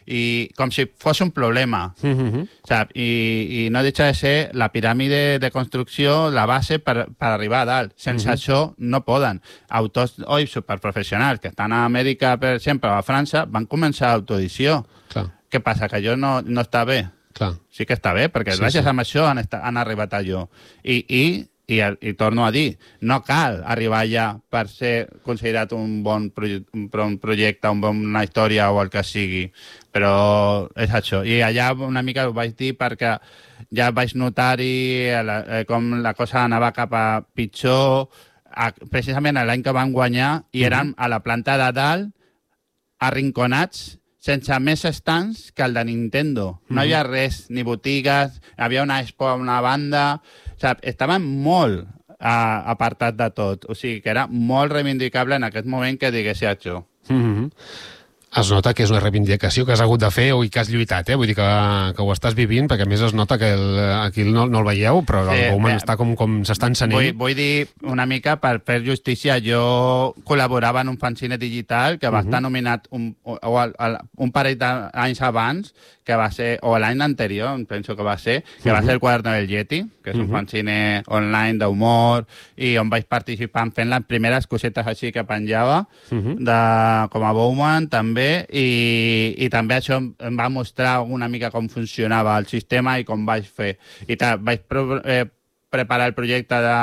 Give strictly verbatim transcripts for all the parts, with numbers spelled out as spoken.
i com si fos un problema, Mm-hmm. sap? I, I no deixa de ser la piràmide de construcció, la base per, per arribar a dalt. Sense Mhm. això no poden. Autors oi, superprofessionals que estan a Amèrica, per exemple, o a França, van començar autoedició. Clar, Què passa? Que allò no, no està bé. clar. Sí que està bé, perquè Sí, gràcies sí. a això han, esta, han arribat allò. I, i, i, i torno a dir, no cal arribar allà per ser considerat un bon, proje un bon projecte, un bon, una història o el que sigui, però és això. I allà una mica ho vaig dir perquè ja vaig notar-hi eh, com la cosa anava cap a pitjor, a, precisament l'any que van guanyar, i eren a la planta de dalt, arrinconats, sense més estants que el de Nintendo. No hi havia res, ni botigues, havia una expo a una banda... O sigui, estaven molt uh, apartats de tot. O sigui, que era molt reivindicable en aquest moment que diguessi això. Mm-hmm. Es nota que és una reivindicació que has hagut de fer i que has lluitat, eh? Vull dir que, que ho estàs vivint, perquè a més es nota que el, aquí no, no el veieu, però Sí, el Bowman bé, està com, com s'està encenent. Vull, vull dir una mica per fer justícia. Jo col·laborava en un fanzine digital que va estar nominat un, o, o el, el, un parell d'anys abans, que va ser, o l'any anterior, penso que va ser, que va ser el Quaderno del Yeti, que és un fanzine online d'humor, i on vaig participar fent les primeres cosetes així que penjava, de, com a Bowman també, i, i també això em, em va mostrar una mica com funcionava el sistema i com vaig fer. I ta, vaig pro, eh, preparar el projecte de,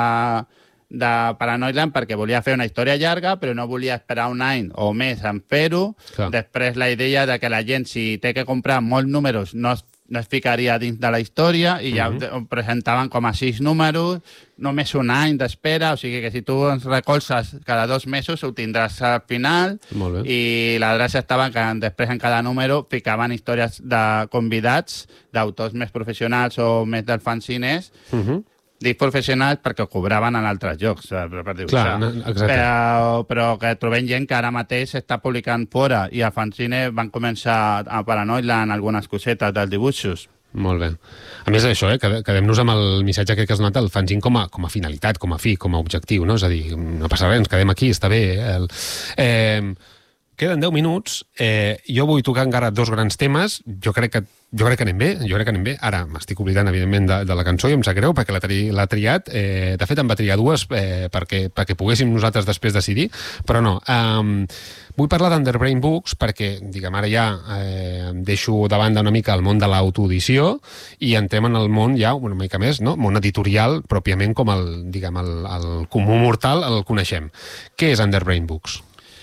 de Paranoidland perquè volia fer una història llarga, però no volia esperar un any o més en fer-ho. Clar. Després la idea de que la gent, si té que comprar molts números, no es, no es ficaria dins de la història, i ja ho presentaven com a sis números, només un any d'espera, o sigui que si tu ens recolzes cada dos mesos ho tindràs al final. Molt bé. I la gràcia estava que després en cada número ficaven històries de convidats, d'autors més professionals o més del fanzines. Mm-hmm. Dic professionals perquè ho cobraven en altres llocs, eh, per dibuixar. Clar, no, exacte. Però, però que trobem gent que ara mateix s'està publicant fora, i a fanzine van començar a Paranoidland algunes cosetes dels dibuixos. Molt bé. A més d'això, eh, quedem- quedem-nos amb el missatge aquest que has donat, el fanzine com a, com a finalitat, com a fi, com a objectiu, no? És a dir, no passa res, ens quedem aquí, està bé. Eh? El, eh, queden deu minuts, eh, jo vull tocar encara dos grans temes, jo crec que jo crec que anem bé, jo crec que anem bé. Ara m'estic oblidant, evidentment, de, de la cançó i em sap greu perquè l'ha tri, triat. Eh, de fet, em va triar dues eh, perquè, perquè poguéssim nosaltres després decidir, però no. Um, vull parlar d'Underbrain Books perquè, diguem, ara ja eh, deixo de banda una mica el món de l'autoedició i entrem en el món ja una mica més, no? Món editorial, pròpiament com el, diguem, el, el comú mortal el coneixem. Què és Underbrain Books?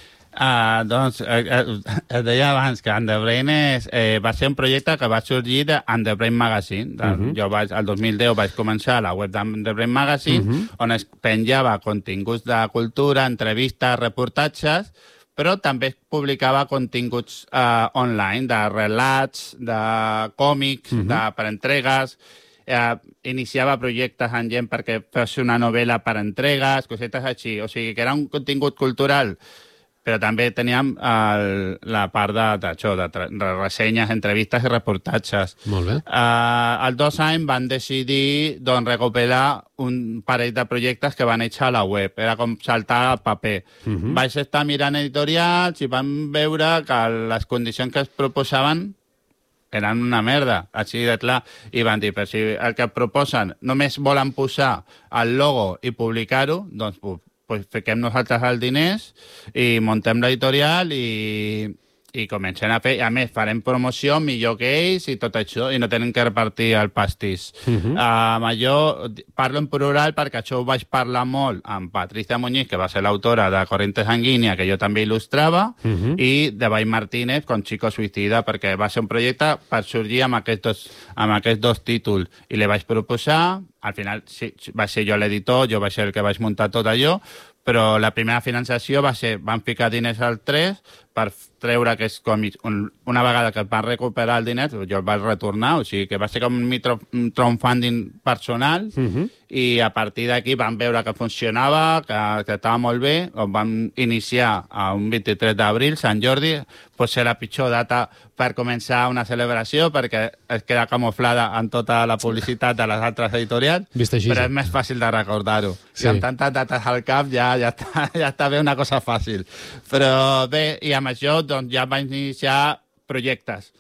Uh, doncs, eh, eh, et deia abans que Underbrain és, eh, va ser un projecte que va sorgir de Underbrain Magazine. De, uh -huh. Jo vaig, el dos mil deu vaig començar a la web d'Underbrain Magazine, uh -huh. on es penjava continguts de cultura, entrevistes, reportatges, però també es publicava continguts uh, online, de relats, de còmics, uh -huh. de, per entregues. Eh, iniciava projectes en gent perquè fes una novel·la per entregues, cosetes així. O sigui, que era un contingut cultural, però també teníem el, la part d'això, de, de, de ressenyes, entrevistes i reportatges. Molt bé. Uh, al dos anys van decidir doncs, recopilar un parell de projectes que van néixer a la web. Era com saltar al paper. Uh -huh. Vaig estar mirant editorials i vam veure que les condicions que es proposaven eren una merda, així de clar. I van dir, però si el que proposen només volen posar el logo i publicar-ho, doncs pues fiquem nosaltres els diners i muntem l'editorial i, i comencem a fer. A més, farem promoció millor que ells i tot això, i no tenen que repartir el pastís. Uh -huh. um, jo parlo en plural perquè això ho vaig parlar molt amb Patricia Muñiz, que va ser l'autora de Corriente Sanguínea, que jo també il·lustrava, uh -huh. i de Bay Martínez con Chico Suicida, perquè va ser un projecte per sorgir amb aquests dos, amb aquests dos títols. I li vaig proposar. Al final sí, va ser jo l'editor, jo vaig ser el que vaig muntar tot allò, però la primera finançació va ser, van ficar diners al tres per treure aquests còmics. Un, una vegada que van recuperar el diner, jo el vaig retornar, o sigui que va ser com un crowdfunding personal, uh -huh. i a partir d'aquí vam veure que funcionava, que, que estava molt bé, vam iniciar a un vint-i-tres d'abril, Sant Jordi, pot ser la pitjor data per començar una celebració, perquè es queda camuflada en tota la publicitat de les altres editorials, Vist així, però sí. és més fàcil de recordar-ho. Sí. I amb tantes dates al cap ja, ja, està, ja està bé una cosa fàcil. Però bé, i amb això doncs, ja vaig iniciar projectes.